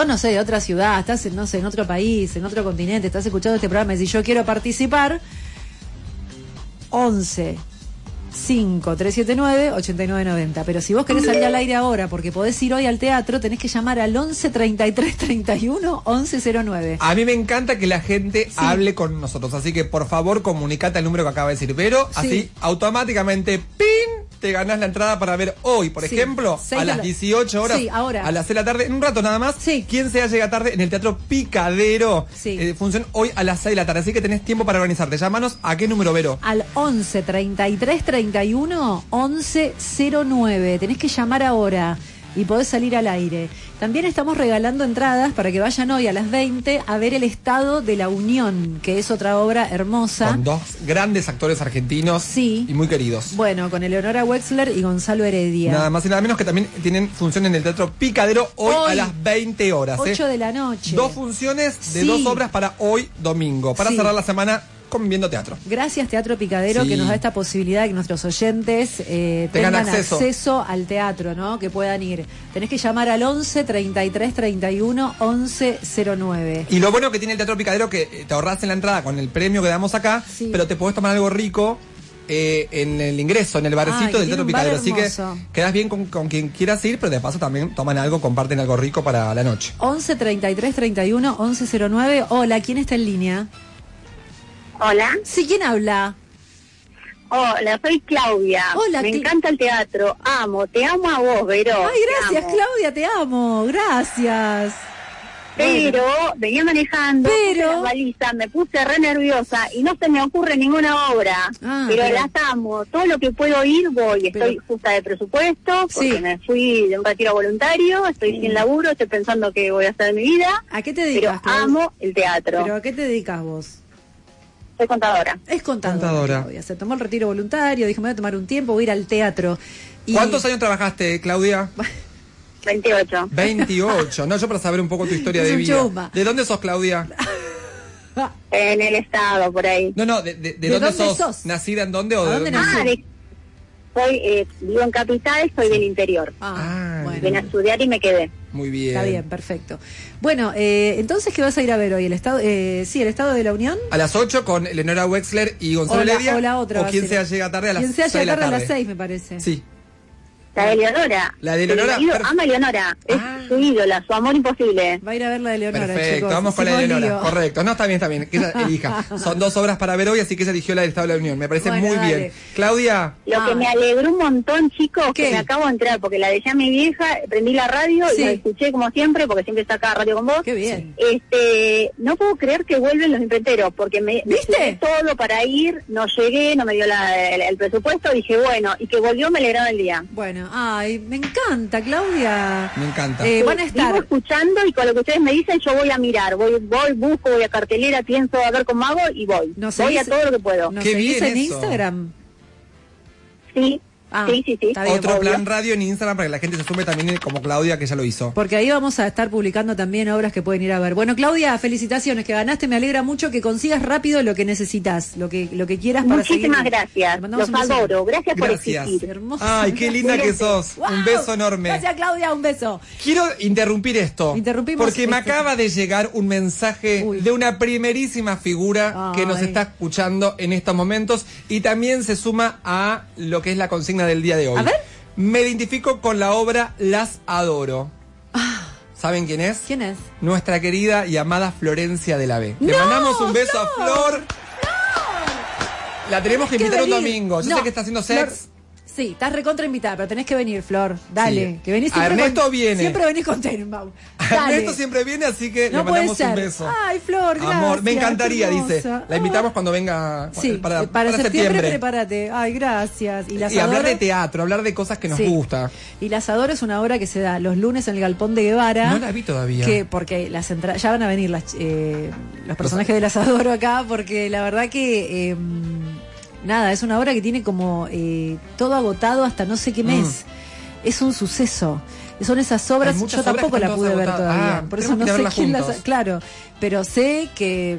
sos, no sé, de otra ciudad, estás, no sé, en otro país, en otro continente, estás escuchando este programa y si yo quiero participar, 11 5 379 8990. Pero si vos querés salir al aire ahora porque podés ir hoy al teatro, tenés que llamar al 11 33 31 1109. A mí me encanta que la gente hable con nosotros, así que por favor comunicate al número que acaba de decir Vero, así automáticamente ¡pin! Te ganás la entrada para ver hoy, por ejemplo, a las 18 horas, ahora. a las 6 de la tarde, en un rato nada más. ¿Quién sea llega tarde? En el Teatro Picadero. Función hoy a las 6 de la tarde, así que tenés tiempo para organizarte. Llámanos, ¿a qué número, Vero? Al 11 33 31 1109. Tenés que llamar ahora y podés salir al aire. También estamos regalando entradas para que vayan hoy a las 20 a ver El Estado de la Unión, que es otra obra hermosa. Con dos grandes actores argentinos y muy queridos. Bueno, con Eleonora Wexler y Gonzalo Heredia. Nada más y nada menos que también tienen función en el Teatro Picadero hoy a las 20 horas. 8 de la noche. 2 funciones de 2 obras para hoy domingo, para cerrar la semana con Viendo Teatro. Gracias Teatro Picadero que nos da esta posibilidad de que nuestros oyentes tengan acceso al teatro, ¿no? Que puedan ir. Tenés que llamar al 11 33 31 1109. Y lo bueno que tiene el Teatro Picadero que te ahorrás en la entrada con el premio que damos acá, pero te podés tomar algo rico en el ingreso, en el barcito del Teatro Picadero. Así que quedás bien con quien quieras ir, pero de paso también toman algo, comparten algo rico para la noche. 11 33 31 1109. Hola, ¿quién está en línea? Hola. Sí, ¿quién habla? Hola, soy Claudia. Hola, me encanta el teatro. Te amo a vos, Vero. Ay, gracias, Claudia, te amo. Gracias. Pero venía manejando, puse las balizas, me puse re nerviosa y no se me ocurre ninguna obra. Pero las amo. Todo lo que puedo ir, voy. Estoy justa de presupuesto, porque me fui de un retiro voluntario, estoy sin laburo, estoy pensando qué voy a hacer de mi vida. ¿A qué te dedicas? Pero amo el teatro. ¿Pero a qué te dedicas vos? Soy contadora. Es contadora. Se tomó el retiro voluntario, dijo, me voy a tomar un tiempo, voy a ir al teatro. ¿Cuántos años trabajaste, Claudia? 28. 28. No, yo para saber un poco tu historia de vida. Chuma. ¿De dónde sos, Claudia? En el estado, por ahí. No, ¿de dónde sos? ¿Nacida en dónde o de dónde? Vivo en Capital, soy del interior. Bueno. Vine a estudiar y me quedé. Muy bien. Está bien, perfecto. Bueno, entonces, ¿qué vas a ir a ver hoy? ¿El Estado el Estado de la Unión? A las 8 con Eleonora Wexler y Gonzalo Heredia. O la otra. O quien sea llega tarde a las 6 de la tarde. Quien sea llega tarde a las 6, me parece. Sí. La de Eleonora. La de Eleonora. Ama a Eleonora. Es su ídola, su amor imposible. Va a ir a ver la de Eleonora. Perfecto, chicos. vamos con la de Eleonora. Correcto. No, está bien. Que ella elija. Son 2 obras para ver hoy, así que ella eligió la del Estado de la Unión. Me parece muy bien. Claudia. Lo que me alegró un montón, chicos, que me acabo de entrar, porque la dejé a mi vieja, prendí la radio y la escuché como siempre, porque siempre está acá Radio con vos. Qué bien. No puedo creer que vuelven los impenteros, porque me estudié todo para ir, no llegué, no me dio el presupuesto, dije, bueno, y que volvió me alegraron el día. Bueno, me encanta, Claudia. Me encanta. Van a estar escuchando y con lo que ustedes me dicen yo voy a mirar, busco, voy a cartelera, pienso a ver cómo hago y voy. Voy a todo lo que puedo. ¿Nos seguís en Instagram? Sí. Sí. Otro plan radio en Instagram para que la gente se sume también como Claudia, que ya lo hizo. Porque ahí vamos a estar publicando también obras que pueden ir a ver. Bueno, Claudia, felicitaciones, que ganaste. Me alegra mucho que consigas rápido lo que necesitas, lo que quieras para seguir. Muchísimas gracias. Los adoro. Gracias por existir. Hermoso. Ay, qué linda que sos. Wow. Un beso enorme. Gracias, Claudia. Un beso. Quiero interrumpir esto. Porque me acaba de llegar un mensaje de una primerísima figura que nos está escuchando en estos momentos y también se suma a lo que es la consigna del día de hoy. A ver. Me identifico con la obra Las Adoro. ¿Saben quién es? ¿Quién es? Nuestra querida y amada Florencia de la B. Le mandamos un beso a Flor. La tenemos que invitar un domingo. Yo sé que está haciendo sex. Sí, estás recontra invitada, pero tenés que venir, Flor. Dale, que venís siempre. Ernesto viene. Siempre venís con Tenenbaum. Ernesto siempre viene, así que le mandamos un beso. Ay, Flor, gracias. Amor, me encantaría, dice. La invitamos cuando venga para septiembre. Prepárate. Ay, gracias. Y hablar de teatro, hablar de cosas que nos gusta. Y Las Adoro es una obra que se da los lunes en el Galpón de Guevara. No la vi todavía. Porque ya van a venir los personajes de Las Adoro acá, porque la verdad que nada, es una obra que tiene como todo agotado hasta no sé qué mes. Es un suceso. Son esas obras, yo tampoco la pude ver todavía. Por eso no sé quién las... Claro, pero sé que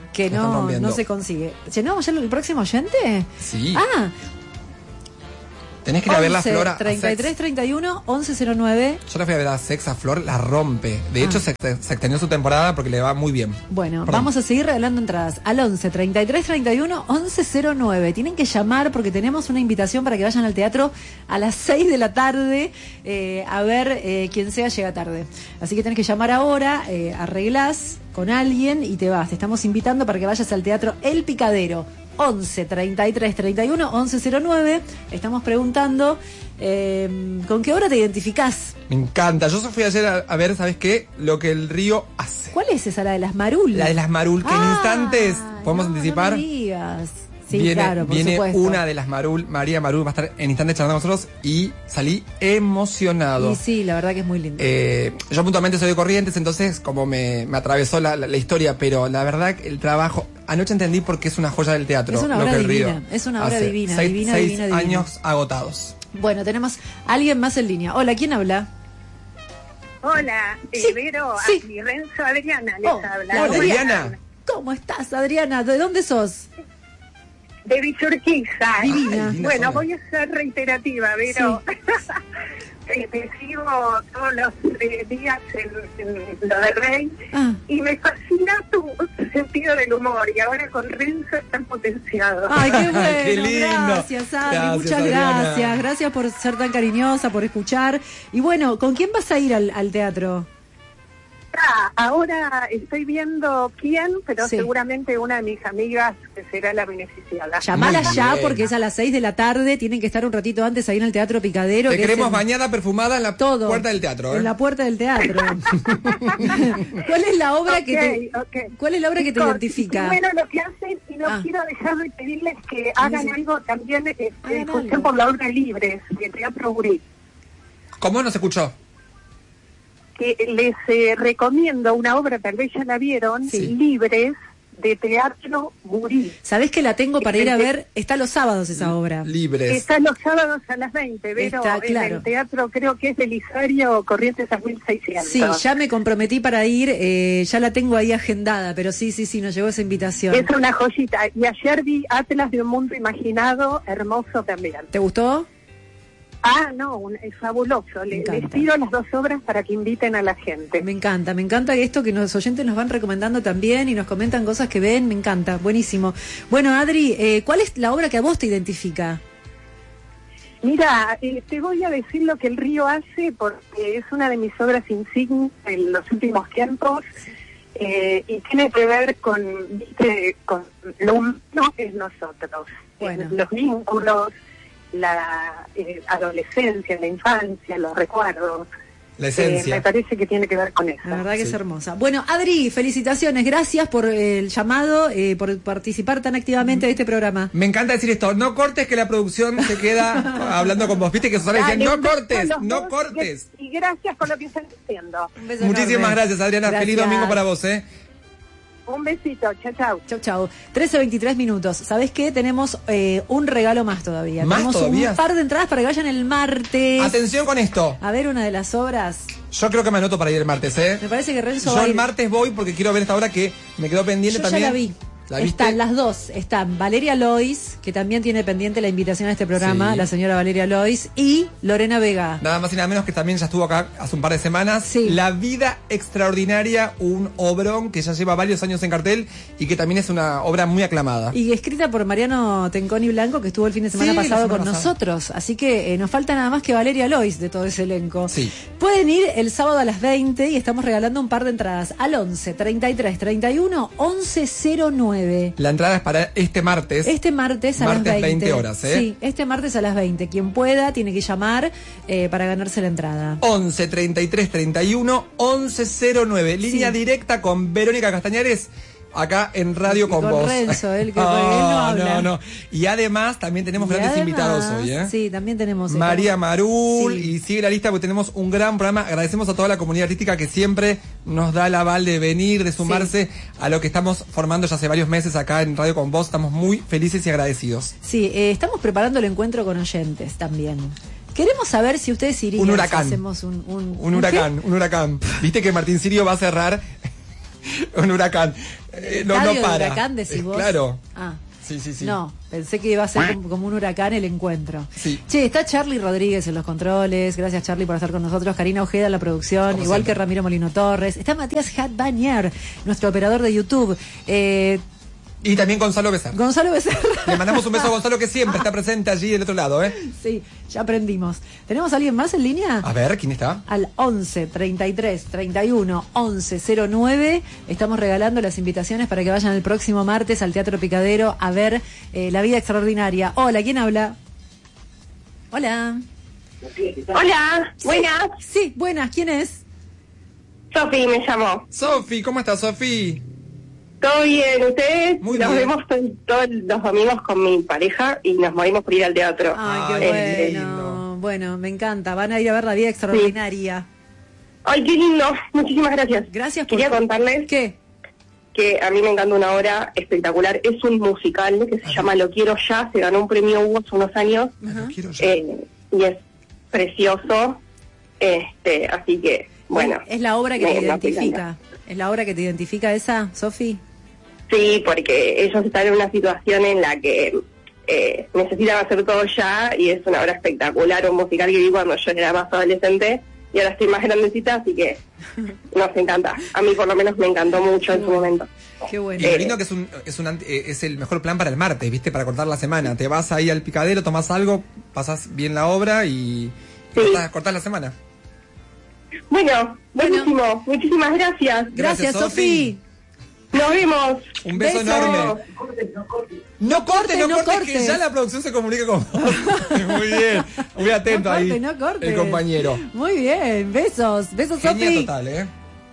no se consigue. ¿Llenamos ya el próximo oyente? Sí. Tenés que ir a ver la Flor a 33 31 1109. Yo la fui a ver a Sex, a Flor, la rompe. De hecho, se extendió su temporada porque le va muy bien. Bueno, vamos a seguir regalando entradas al 11 33 31 1109. Tienen que llamar porque tenemos una invitación para que vayan al teatro a las 6 de la tarde a ver quién sea llega tarde. Así que tenés que llamar ahora, arreglás con alguien y te vas. Te estamos invitando para que vayas al teatro El Picadero. 11 33 31 1109. Estamos preguntando ¿con qué obra te identificás? Me encanta. Yo fui ayer a ver, ¿sabes qué? Lo que el río hace. ¿Cuál es esa? La de las Marul. La de las Marul, que en instantes podemos anticipar. No me digas. Sí, viene, claro, por viene supuesto. una de las Marul, María Marul, va a estar en instantes charlando con nosotros y salí emocionado. Y sí, la verdad que es muy lindo. Yo puntualmente soy de Corrientes, entonces como me atravesó la historia, pero la verdad el trabajo, anoche entendí por qué es una joya del teatro. Es una obra divina, es una obra divina, divina, seis divina. años agotados. Bueno, tenemos a alguien más en línea. Hola, ¿quién habla? Hola, Sí, Vero, sí. y Renzo Adriana les habla. Hola, Adriana. ¿Cómo estás, Adriana? ¿De dónde sos? De Villurquiza. Divina. Bueno, zona. voy a ser reiterativa, Vero. Te sigo todos los días en lo de Rey y me fascina tu sentido del humor y ahora con Renzo están potenciados. Ay, qué bueno. Qué lindo. Gracias, Adri. Gracias, Muchas Adriana. gracias. Gracias por ser tan cariñosa, por escuchar. Y bueno, ¿con quién vas a ir al teatro? Ahora estoy viendo quién, pero Sí. seguramente una de mis amigas que será la beneficiada. Llamala Muy ya bien. porque es a las 6 de la tarde. Tienen que estar un ratito antes ahí en el Teatro Picadero. Te que es queremos en- bañada, perfumada en la todo, puerta del teatro. En la puerta del teatro. ¿Cuál es la obra ¿Cuál es la obra que te Chicos, identifica? Bueno, lo que hacen, y no quiero dejar de pedirles que hagan algo también, escuchen algo. por la obra Libres, de Teatro Burí. ¿Cómo no se escuchó? Que les recomiendo una obra, tal vez ya la vieron, Sí. Libres, de Teatro Burí. ¿Sabés que la tengo para ir a ver? Está los sábados esa obra. Libres. Está los sábados a las 20, pero Está, claro. en el teatro creo que es Belisario Corrientes 2600. Sí, ya me comprometí para ir, ya la tengo ahí agendada, pero sí, nos llegó esa invitación. Es una joyita. Y ayer vi Atlas de un mundo imaginado, hermoso también. ¿Te gustó? No, es fabuloso. Les encanta. tiro las dos obras para que inviten a la gente. Me encanta esto que los oyentes nos van recomendando también y nos comentan cosas que ven, me encanta, buenísimo. Bueno, Adri, ¿cuál es la obra que a vos te identifica? Mira, te voy a decir lo que el río hace porque es una de mis obras insignes en los últimos tiempos y tiene que ver con lo humano es nosotros, Bueno. los vínculos, la adolescencia, la infancia, los recuerdos. La esencia. Me parece que tiene que ver con eso. La verdad que Sí. es hermosa. Bueno, Adri, felicitaciones, gracias por el llamado, por participar tan activamente de este programa. Me encanta decir esto, no cortes que la producción se queda hablando con vos. Viste que Susana decía, Dale, no un beso a cortes, los no dos cortes. y gracias por lo que están haciendo. Un beso Muchísimas enorme. gracias, Adriana. Feliz Gracias. domingo para vos, Un besito, chao. Chau. 13:23 minutos. ¿Sabés qué? Tenemos un regalo más todavía. ¿Más Tenemos todavía? un par de entradas para que vayan el martes. Atención con esto. A ver una de las obras. Yo creo que me anoto para ir el martes, Me parece que Renzo va Yo a el ir. martes voy porque quiero ver esta obra que me quedó pendiente Yo también. ya la vi. ¿La viste? Están las dos. Están Valeria Lois, que también tiene pendiente la invitación a este programa, Sí. la señora Valeria Lois, y Lorena Vega. Nada más y nada menos que también ya estuvo acá hace un par de semanas. Sí. La vida extraordinaria, un obrón que ya lleva varios años en cartel y que también es una obra muy aclamada. Y escrita por Mariano Tenconi Blanco, que estuvo el fin de semana Sí, la pasado semana con pasada. nosotros. Así que nos falta nada más que Valeria Lois de todo ese elenco. Sí. Pueden ir el sábado a las 20 y estamos regalando un par de entradas al 11 33 31 1109. La entrada es para este martes. Este martes a las 20 horas, ¿eh? Sí, este martes a las 20. Quien pueda tiene que llamar para ganarse la entrada. 11 33 31 1109. Línea Sí. directa con Verónica Castañares. Acá en Radio Y con con vos. Renzo, él que- él no habla. no. Y además también tenemos Y grandes además, invitados hoy, ¿eh? Sí, también tenemos. María Marul, Sí. y sigue la lista porque tenemos un gran programa. Agradecemos a toda la comunidad artística que siempre nos da el aval de venir, de sumarse a lo que estamos formando ya hace varios meses acá en Radio con Vos. Estamos muy felices y agradecidos. Sí, estamos preparando el encuentro con oyentes también. Queremos saber si ustedes irían. Un huracán. Si hacemos un Un huracán. Viste que Martín Sirio va a cerrar un huracán. No estadio de para. huracán, decís vos. Claro. Ah, Sí. No, pensé que iba a ser como un huracán el encuentro. Sí. Che, está Charlie Rodríguez en los controles. Gracias, Charlie, por estar con nosotros. Karina Ojeda en la producción, Como igual siempre. que Ramiro Molino Torres. Está Matías Hatbanier, nuestro operador de YouTube. Y también Gonzalo Becerra. Gonzalo Becerra. Le mandamos un beso a Gonzalo, que siempre está presente allí del otro lado, ¿eh? Sí, ya aprendimos. ¿Tenemos a alguien más en línea? A ver, ¿quién está? Al 11 33 31 11 09 estamos regalando las invitaciones para que vayan el próximo martes al Teatro Picadero a ver La Vida Extraordinaria. Hola, ¿quién habla? Hola. Hola, buenas. Sí, buenas, ¿quién es? Sofi me llamó. Sofi, ¿cómo estás, Sofi? ¿Todo bien? ¿Ustedes? Muy nos bien. vemos todos los domingos con mi pareja y nos movimos por ir al teatro. Ay, qué bueno. Bueno, me encanta. Van a ir a ver La Vida Extraordinaria. Ay, qué lindo. Muchísimas gracias. Gracias por... Quería contarles ¿Qué? que a mí me encanta una obra espectacular. Es un musical que se llama Lo Quiero Ya. Se ganó un premio Hugo hace unos años. Lo quiero ya. Y es precioso. Así que, bueno. ¿Es la obra que te me identifica? ¿Es la obra que te identifica esa, Sofi? Sí, porque ellos están en una situación en la que necesitan hacer todo ya, y es una obra espectacular, un musical que vi cuando yo era más adolescente y ahora estoy más grandecita, así que nos encanta. A mí por lo menos me encantó mucho en su momento. Qué bueno. Y lo lindo que es el mejor plan para el martes, ¿viste? Para cortar la semana. Te vas ahí al Picadero, tomás algo, pasás bien la obra y Sí. cortás la semana. Bueno, buenísimo. Muchísimas gracias. Gracias, Sofi. Nos vemos. Un beso Beso. enorme. No cortes, que ya la producción se comunique con vos. Muy bien. Muy atento No cortes, ahí. no cortes. El compañero. Muy bien, besos. Besos, Genial Sofi. total, ¿eh?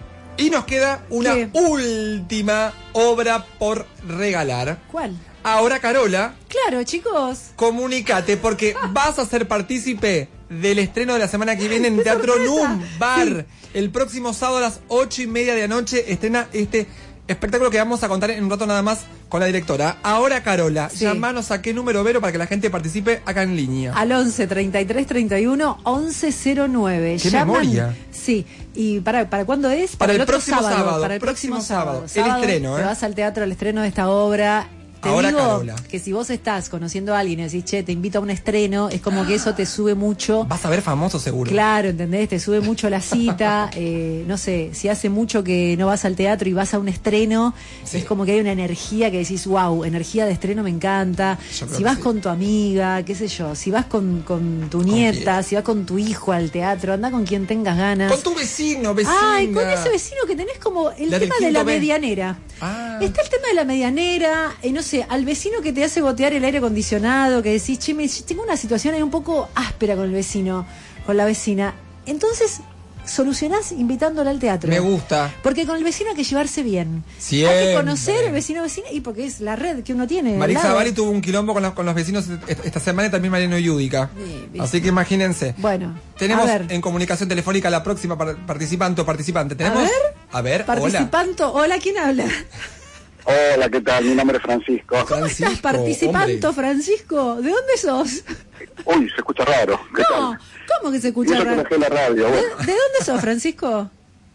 Y nos queda una ¿Qué? última obra por regalar. ¿Cuál? Ahora, Carola, Claro, chicos. comunícate porque vas a ser partícipe del estreno de la semana que viene en Teatro NUM Bar. El próximo sábado a las 8:30 de la noche estrena este espectáculo que vamos a contar en un rato nada más con la directora. Ahora, Carola, Sí. llamanos a qué número, Vero, para que la gente participe acá en línea. Al 11 33 31 11 09. ¡Qué memoria! Sí. ¿Y para cuándo es? Para el otro próximo sábado. Para el próximo sábado. El estreno, Te ¿eh? vas al teatro, al estreno de esta obra. Te Ahora, digo Carola. que si vos estás conociendo a alguien y decís, che, te invito a un estreno, es como que eso te sube mucho. Vas a ver famoso seguro. Claro, ¿entendés? Te sube mucho la cita. No sé, si hace mucho que no vas al teatro y vas a un estreno, Sí. es como que hay una energía que decís, wow, energía de estreno me encanta. Yo creo Si que vas sí. con tu amiga, qué sé yo, si vas con tu nieta, quién? si vas con tu hijo al teatro, anda con quien tengas ganas. Con tu vecino, vecina. Ay, con ese vecino que tenés como el La del tema de quinto la B. medianera. Ah. Está el tema de la medianera, no sé, al vecino que te hace gotear el aire acondicionado, que decís, che, tengo una situación ahí un poco áspera con el vecino, con la vecina. Entonces, solucionás invitándola al teatro. Me gusta. Porque con el vecino hay que llevarse bien. Siempre. Hay que conocer el vecino vecina y porque es la red que uno tiene. al Marisa lado. Bari tuvo un quilombo con los vecinos esta semana y también Mariano Yudica. Sí, ¿viste? Así que imagínense. Bueno, Tenemos a ver. en comunicación telefónica la próxima participante o participante. ¿Tenemos? A ver, hola. Participanto, hola, ¿quién habla? Hola, ¿qué tal? Mi nombre es Francisco. ¿Cómo estás, Francisco, participanto, hombre. Francisco? ¿De dónde sos? Uy, se escucha raro. ¿Qué No, tal? ¿cómo que se Y escucha eso que raro? dejé la radio. ¿De, Bueno. de dónde sos, Francisco?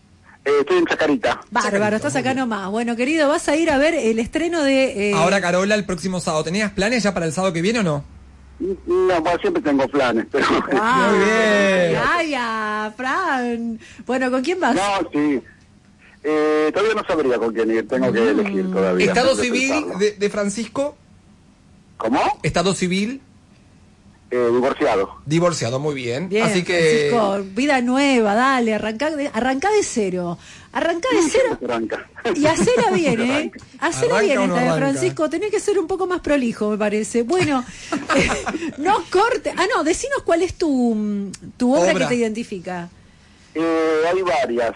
Estoy en Chacarita. Bárbaro, estás acá nomás. Bueno, querido, vas a ir a ver el estreno de... Ahora, Carola, el próximo sábado. ¿Tenías planes ya para el sábado que viene o no? No, bueno, siempre tengo planes, pero... Ah, Muy bien. Vaya, Fran. Bueno, ¿con quién vas? No, sí. Todavía no sabría con quién ir. Tengo que elegir todavía. Estado Tengo que civil pensarlo. de Francisco. ¿Cómo? Estado civil Divorciado. divorciado. Muy bien. Bien, Así que... Francisco, vida nueva, dale, arrancá de cero. Arrancá de cero Arranca. y hacela bien, ¿eh? Hacela ¿Arranca bien o no esta de arranca? Francisco. Tenés que ser un poco más prolijo, me parece. Bueno, no corte. Ah, no, decinos cuál es tu obra que Obra. te identifica. Hay varias.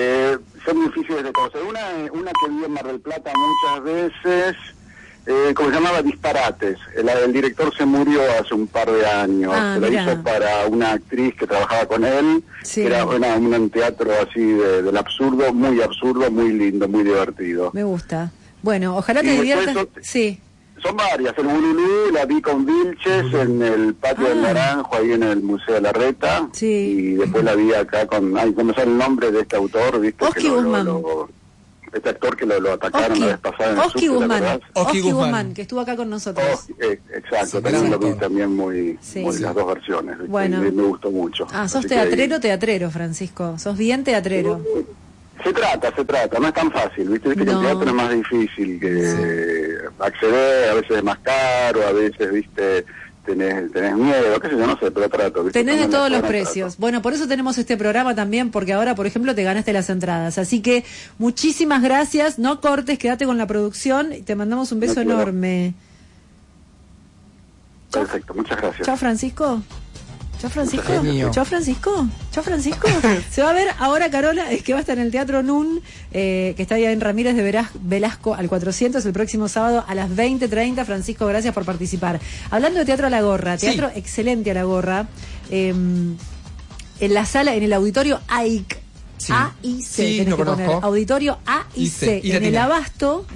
Son difíciles de conocer. Una que vi en Mar del Plata muchas veces, como se llamaba Disparates. El director se murió hace un par de años. Ah, Se la mirá. hizo para una actriz que trabajaba con él. Sí. Era un teatro así del absurdo, muy lindo, muy divertido. Me gusta. Bueno, ojalá Y te después diviertas. Sí. Son varias. El Bululú la vi con Vilches en el patio del Ah. Naranjo, ahí en el Museo de la Reta. Sí. Y después la vi acá con... Ay, no me sale el nombre de este autor, ¿viste? Oski Que Guzmán. este actor que lo atacaron la vez pasada en el Oski Guzmán. Oski Guzmán, que estuvo acá con nosotros. Exacto, también lo vi también muy las dos versiones. Bueno. Me gustó mucho. Sos teatrero, Francisco. Sos bien teatrero. Se trata, no es tan fácil, ¿viste? Que el teatro es más difícil que acceder, a veces es más caro, a veces, ¿viste? Tenés miedo, qué sé yo, no sé, pero trato. ¿Viste? Tenés de todos los precios. Bueno, por eso tenemos este programa también, porque ahora, por ejemplo, te ganaste las entradas. Así que muchísimas gracias, no cortes, quédate con la producción y te mandamos un beso enorme. Perfecto, muchas gracias. Chao, Francisco. Chao, Francisco. Chao, Francisco. Chao, Francisco. Se va a ver ahora Carola, es que va a estar en el Teatro NUN, que está ahí en Ramírez de Velasco al 400 el próximo sábado a las 20:30. Francisco, gracias por participar. Hablando de Teatro a la Gorra, teatro excelente a la Gorra, en la sala, en el auditorio AIC. Sí. AIC, sí, lo conozco. Auditorio AIC. En el Abasto,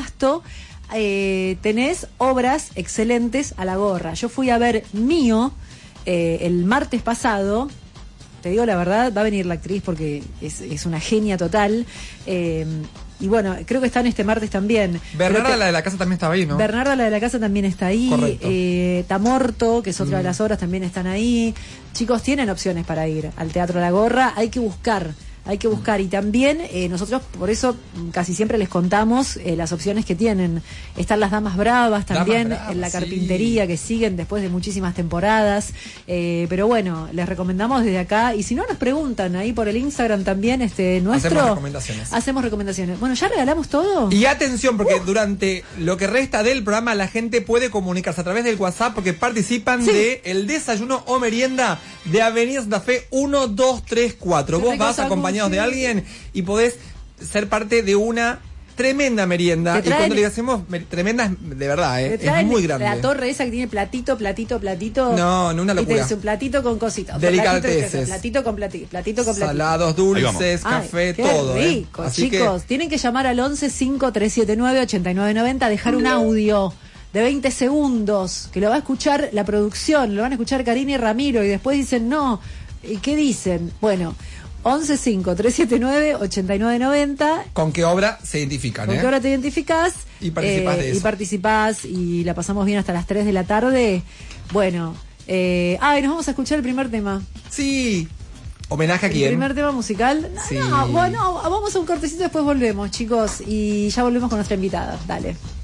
tenés obras excelentes a la Gorra. Yo fui a ver Mío el martes pasado. Te digo la verdad, va a venir la actriz porque es una genia total. Y bueno, creo que están este martes también. Bernarda, la de la casa, también estaba ahí, ¿no? Bernarda, la de la casa, también está ahí. Tamorto, que es otra de las obras, también están ahí. Chicos, tienen opciones para ir al Teatro La Gorra. Hay que buscar. Y también nosotros por eso casi siempre les contamos las opciones que tienen. Están las Damas Bravas también, en la carpintería, que siguen después de muchísimas temporadas, pero bueno, les recomendamos desde acá, y si no nos preguntan ahí por el Instagram también nuestro, hacemos recomendaciones. Bueno, ¿ya regalamos todo? Y atención, porque durante lo que resta del programa la gente puede comunicarse a través del WhatsApp, porque participan de el desayuno o merienda de Avenida Santa Fe 1, 2, 3, 4. Vos vas acompañado de alguien y podés ser parte de una tremenda merienda. Y cuando le hacemos tremenda, de verdad, es muy grande. La torre esa que tiene platito. No, una locura. Y un platito con cositas. Delicateces. Platito con platito. Salados, dulces, café, todo. Rico, chicos. Tienen que llamar al 11-5379-8990, dejar un audio de 20 segundos, que lo va a escuchar la producción, lo van a escuchar Karina y Ramiro, y después dicen, no, ¿y qué dicen? Bueno, 11-5379-8990. ¿Con qué obra se identifican? ¿Con qué obra te identificás? Y participás de eso. Y participás, y la pasamos bien hasta las 3 de la tarde. Bueno, nos vamos a escuchar el primer tema. Sí. ¿Homenaje a quién? El primer tema musical. Sí. Bueno, vamos a un cortecito, después volvemos, chicos. Y ya volvemos con nuestra invitada. Dale.